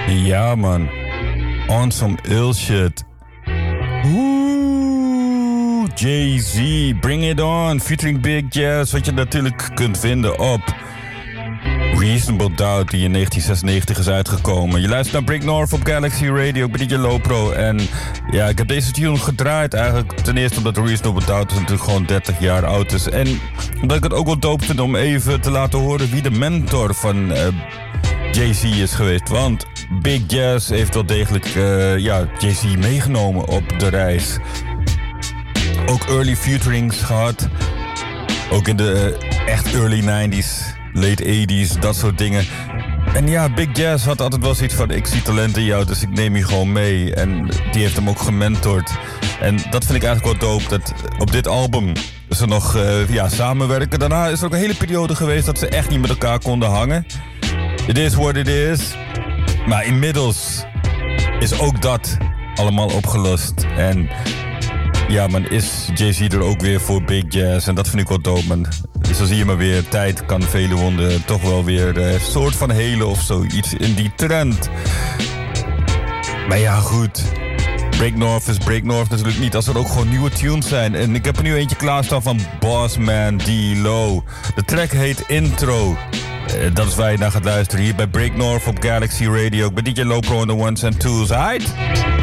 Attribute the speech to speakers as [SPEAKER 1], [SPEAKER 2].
[SPEAKER 1] Ja, man. On some ill shit. Oeh, Jay-Z, Bring It On, featuring Big Jazz, wat je natuurlijk kunt vinden op Reasonable Doubt, die in 1996 is uitgekomen. Je luistert naar Break North op Galaxy Radio, ik ben DJ Lopro. En ja, ik heb deze tune gedraaid eigenlijk ten eerste omdat Reasonable Doubt natuurlijk gewoon 30 jaar oud is. En omdat ik het ook wel dope vind om even te laten horen wie de mentor van Jay-Z is geweest. Want Big Jazz heeft wel degelijk Jay-Z meegenomen op de reis. Ook early featurings gehad. Ook in de echt early 90s, late 80s, dat soort dingen. En ja, Big Jazz had altijd wel zoiets van, ik zie talent in jou, dus ik neem je gewoon mee. En die heeft hem ook gementord. En dat vind ik eigenlijk wel dope, dat op dit album ze nog samenwerken. Daarna is er ook een hele periode geweest dat ze echt niet met elkaar konden hangen. It is what it is. Maar inmiddels is ook dat allemaal opgelost. En ja, man, is Jay-Z er ook weer voor Big Jazz. En dat vind ik wel dope, man. Dus dan zie je maar weer, tijd kan vele wonden toch wel weer een soort van helen of zoiets in die trend. Maar ja, goed. Break North is Break North natuurlijk niet als er ook gewoon nieuwe tunes zijn. En ik heb er nu eentje klaarstaan van Bossman D-Lo. De track heet Intro. Dat is waar je naar gaat luisteren hier bij Break North op Galaxy Radio. Ik ben DJ Lopro on the ones and twos. Aight?